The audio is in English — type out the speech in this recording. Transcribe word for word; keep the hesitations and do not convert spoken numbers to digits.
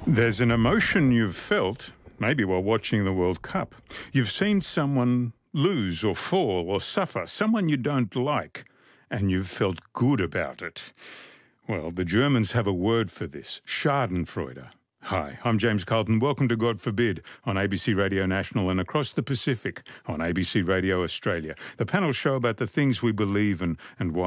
There's an emotion you've felt, maybe while watching the World Cup. You've seen someone lose or fall or suffer, someone you don't like, and you've felt good about it. Well, the Germans have a word for this, Schadenfreude. Hi, I'm James Carlton. Welcome to God Forbid on A B C Radio National and across the Pacific on A B C Radio Australia. The panel show about the things we believe in and why.